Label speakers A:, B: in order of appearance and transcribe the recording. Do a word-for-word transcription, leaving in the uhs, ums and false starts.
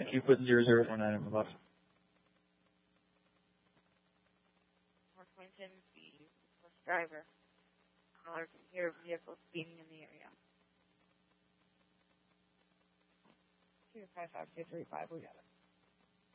A: Thank you. Put zero zero four nine in the box.
B: North Quinton, the bus driver. Caller can hear vehicles speeding in the area. two five five two three five, we got it.